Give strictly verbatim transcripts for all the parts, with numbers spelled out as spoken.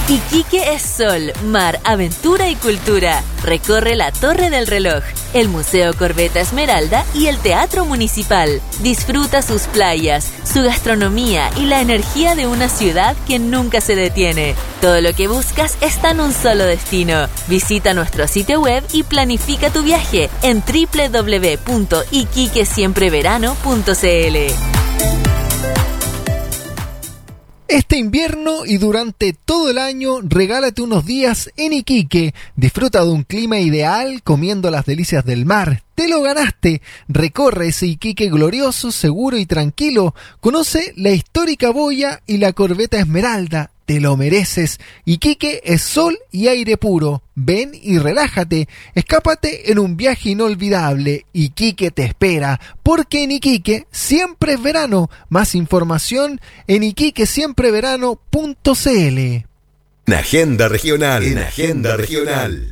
Iquique es sol, mar, aventura y cultura. Recorre la Torre del Reloj, el Museo Corbeta Esmeralda y el Teatro Municipal. Disfruta sus playas, su gastronomía y la energía de una ciudad que nunca se detiene. Todo lo que buscas está en un solo destino. Visita nuestro sitio web y planifica tu viaje en doble u doble u doble u punto iquique siempre verano punto c l. Este invierno y durante todo el año, regálate unos días en Iquique. Disfruta de un clima ideal comiendo las delicias del mar. ¡Te lo ganaste! Recorre ese Iquique glorioso, seguro y tranquilo. Conoce la histórica boya y la Corbeta Esmeralda. ¡Te lo mereces! Iquique es sol y aire puro. Ven y relájate. Escápate en un viaje inolvidable. Iquique te espera, porque en Iquique siempre es verano. Más información en iquique siempre verano punto c l. En Agenda Regional. En Agenda Regional.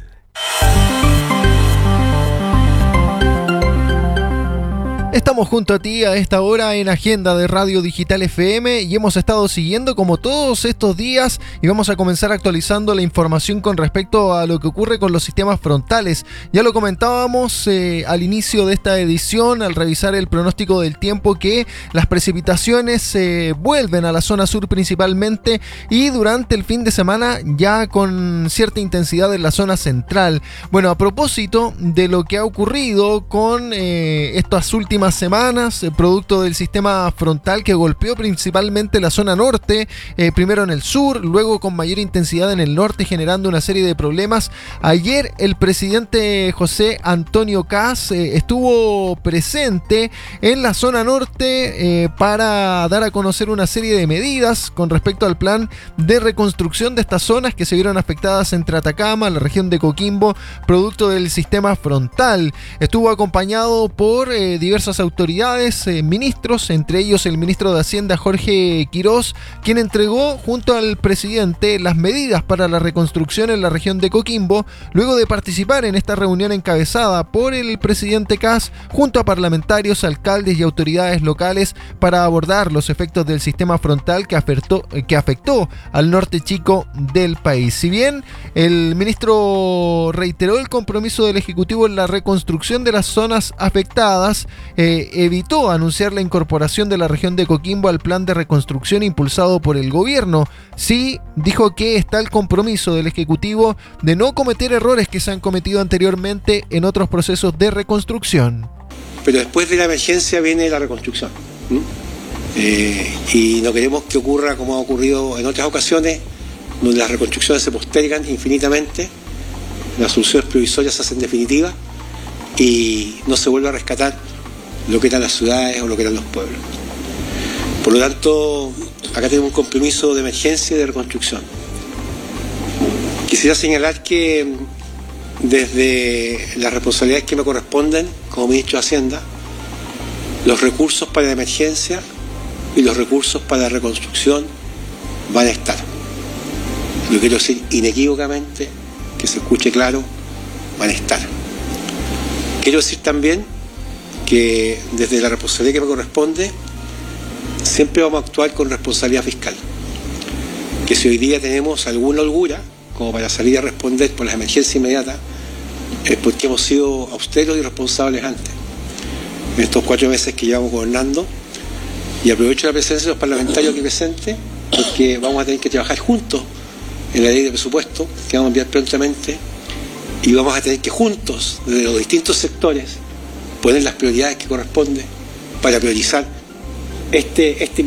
Estamos junto a ti a esta hora en Agenda de Radio Digital F M y hemos estado siguiendo como todos estos días y vamos a comenzar actualizando la información con respecto a lo que ocurre con los sistemas frontales. Ya lo comentábamos eh, al inicio de esta edición al revisar el pronóstico del tiempo que las precipitaciones eh, vuelven a la zona sur principalmente y durante el fin de semana ya con cierta intensidad en la zona central. Bueno, a propósito de lo que ha ocurrido con eh, estas últimas semanas, eh, producto del sistema frontal que golpeó principalmente la zona norte, eh, primero en el sur, luego con mayor intensidad en el norte, generando una serie de problemas. Ayer el presidente José Antonio Kast eh, estuvo presente en la zona norte eh, para dar a conocer una serie de medidas con respecto al plan de reconstrucción de estas zonas que se vieron afectadas entre Atacama, la región de Coquimbo, producto del sistema frontal. Estuvo acompañado por eh, diversas autoridades, eh, ministros, entre ellos el ministro de Hacienda Jorge Quirós, quien entregó junto al presidente las medidas para la reconstrucción en la región de Coquimbo, luego de participar en esta reunión encabezada por el presidente Kast junto a parlamentarios, alcaldes y autoridades locales para abordar los efectos del sistema frontal que afectó, que afectó al norte chico del país. Si bien el ministro reiteró el compromiso del Ejecutivo en la reconstrucción de las zonas afectadas, Eh, evitó anunciar la incorporación de la región de Coquimbo al plan de reconstrucción impulsado por el gobierno. Sí, dijo que está el compromiso del Ejecutivo de no cometer errores que se han cometido anteriormente en otros procesos de reconstrucción. Pero después de la emergencia viene la reconstrucción. ¿Mm? Eh, y no queremos que ocurra como ha ocurrido en otras ocasiones, donde las reconstrucciones se postergan infinitamente, las soluciones provisorias se hacen definitivas y no se vuelve a rescatar lo que eran las ciudades o lo que eran los pueblos. Por lo tanto, acá tenemos un compromiso de emergencia y de reconstrucción. Quisiera señalar que desde las responsabilidades que me corresponden como ministro de Hacienda, los recursos para la emergencia y los recursos para la reconstrucción van a estar. Lo quiero decir inequívocamente, que se escuche claro, van a estar. Quiero decir también que desde la responsabilidad que me corresponde siempre vamos a actuar con responsabilidad fiscal, que si hoy día tenemos alguna holgura como para salir a responder por las emergencias inmediatas es porque hemos sido austeros y responsables antes en estos cuatro meses que llevamos gobernando, y aprovecho la presencia de los parlamentarios aquí presentes porque vamos a tener que trabajar juntos en la ley de presupuesto que vamos a enviar prontamente, y vamos a tener que juntos desde los distintos sectores poner las prioridades que corresponden para priorizar este, este